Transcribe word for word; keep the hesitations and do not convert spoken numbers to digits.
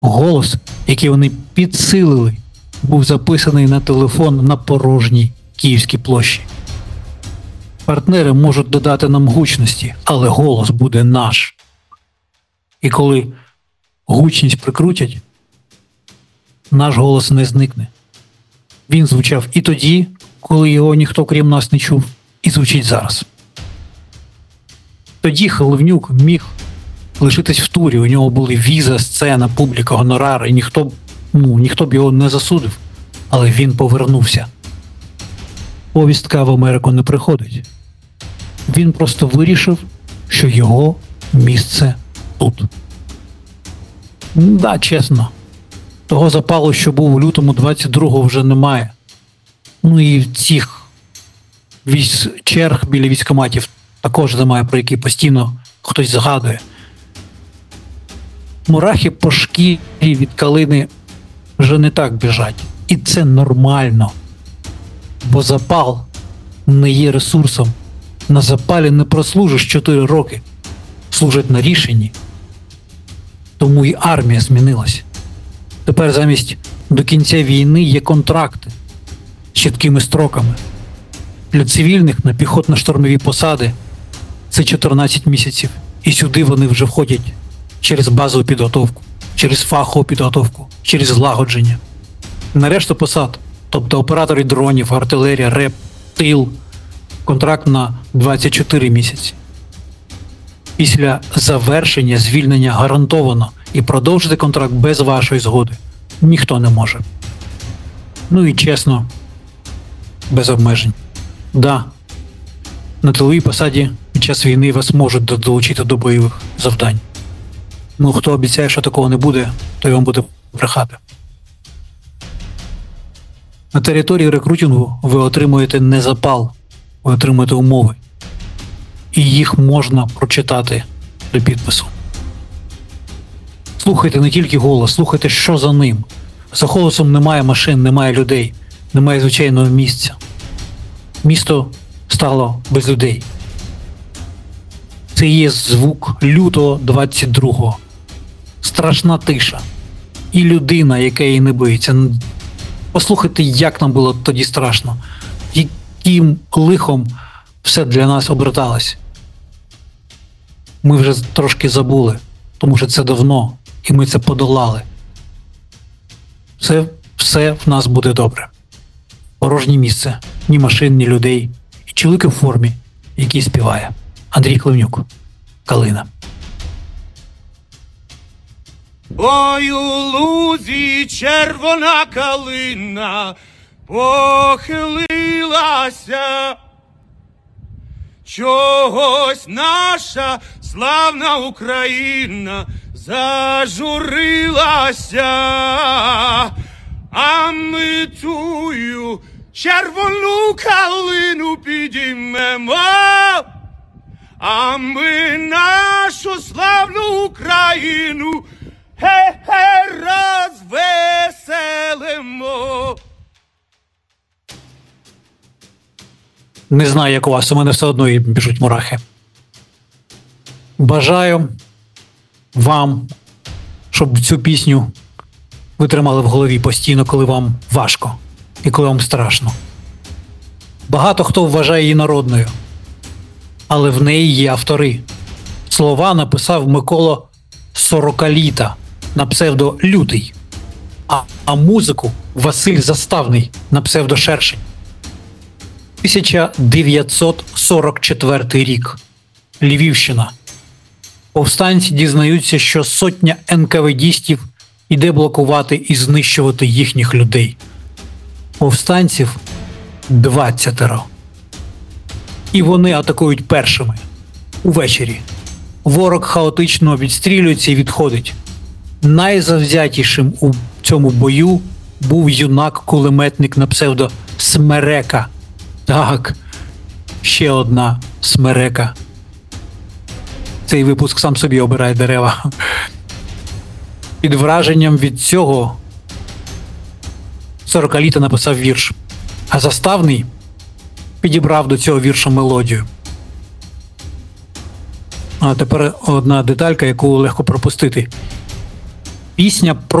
Голос, який вони підсилили, був записаний на телефон на порожній Київській площі. Партнери можуть додати нам гучності, але голос буде наш. І коли гучність прикрутять, наш голос не зникне. Він звучав і тоді, коли його ніхто крім нас не чув, і звучить зараз. Тоді Халивнюк міг лишитись в турі, у нього були віза, сцена, публіка, гонорари, і ніхто, ну, ніхто б його не засудив, але він повернувся. Повістка в Америку не приходить. Він просто вирішив, що його місце тут. Да, чесно, того запалу, що був у лютому двадцять другого, вже немає. Ну і цих військ, черг біля військкоматів також немає, про які постійно хтось згадує. Мурахи по шкірі від калини вже не так біжать. І це нормально. Бо запал не є ресурсом. На запалі не прослужиш чотири роки. Служать на рішенні. Тому і армія змінилась. Тепер замість до кінця війни є контракти з чіткими строками. Для цивільних на піхотно-штурмові посади це чотирнадцять місяців. І сюди вони вже входять через базову підготовку, через фахову підготовку, через злагодження. На решту посад, тобто оператори дронів, артилерія, РЕП, тил, контракт на двадцять чотири місяці. Після завершення звільнення гарантовано, і продовжити контракт без вашої згоди ніхто не може. Ну і чесно, без обмежень. Да, на тиловій посаді під час війни вас можуть долучити до бойових завдань. Ну, хто обіцяє, що такого не буде, той вам буде брехати. На території рекрутингу ви отримуєте не запал, ви отримуєте умови. І їх можна прочитати до підпису. Слухайте не тільки голос, слухайте, що за ним. За голосом немає машин, немає людей, немає звичайного місця. Місто стало без людей. Це є звук лютого двадцять другого. Страшна тиша. І людина, яка її не боїться. Послухайте, як нам було тоді страшно. Яким лихом все для нас оберталось. Ми вже трошки забули, тому що це давно, і ми це подолали. Все, все в нас буде добре. Порожнє місце. Ні машин, ні людей. І чоловік у формі, який співає. Андрій Халивнюк. Калина. Ой, у лузі червона калина похилилася. Чогось наша славна Україна зажурилася, а ми тую червону калину підіймемо, а ми нашу славну Україну ге-ге розвеселимо. Не знаю, як у вас, у мене все одно і біжуть мурахи. Бажаю вам, щоб цю пісню ви тримали в голові постійно, коли вам важко і коли вам страшно. Багато хто вважає її народною, але в неї є автори. Слова написав Микола Сорокаліта на псевдо Лютий, а, а музику Василь Заставний на псевдо Шершень. тисяча дев'ятсот сорок четвертий рік. Львівщина. Повстанці дізнаються, що сотня енкаведістів іде блокувати і знищувати їхніх людей. Повстанців двадцятеро. І вони атакують першими. Увечері. Ворог хаотично відстрілюється і відходить. Найзавзятішим у цьому бою був юнак-кулеметник на псевдо Смерека. Так, ще одна Смерека. Цей випуск сам собі обирає дерева. Під враженням від цього Сорокаліта написав вірш, а Заставний підібрав до цього вірша мелодію. А тепер одна деталька, яку легко пропустити. пісня про